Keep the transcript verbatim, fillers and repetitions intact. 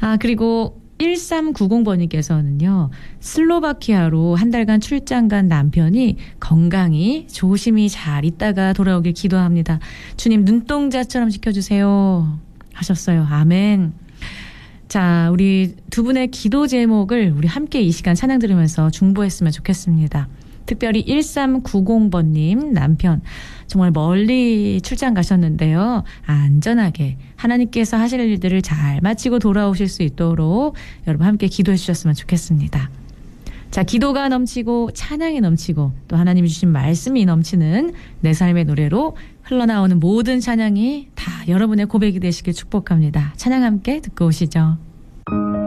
아, 그리고 일삼구공 번님께서는요. 슬로바키아로 한 달간 출장 간 남편이 건강히 조심히 잘 있다가 돌아오길 기도합니다. 주님 눈동자처럼 지켜주세요 하셨어요. 아멘. 자, 우리 두 분의 기도 제목을 우리 함께 이 시간 찬양 들으면서 중보했으면 좋겠습니다. 특별히 일삼구공 번님 남편 정말 멀리 출장 가셨는데요. 안전하게 하나님께서 하실 일들을 잘 마치고 돌아오실 수 있도록 여러분 함께 기도해 주셨으면 좋겠습니다. 자, 기도가 넘치고 찬양이 넘치고 또 하나님이 주신 말씀이 넘치는 내 삶의 노래로 흘러나오는 모든 찬양이 다 여러분의 고백이 되시길 축복합니다. 찬양 함께 듣고 오시죠.